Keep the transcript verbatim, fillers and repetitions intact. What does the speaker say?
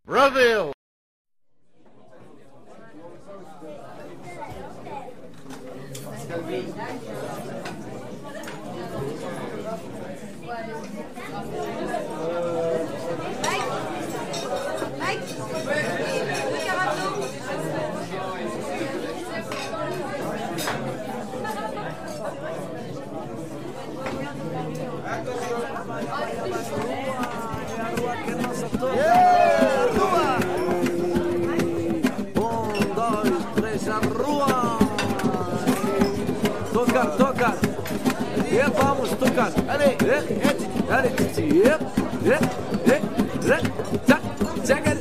Brasil! Tocar, tocar. E vamos tocar. Ale, eh, eh, ale, eh, eh, eh, eh, eh,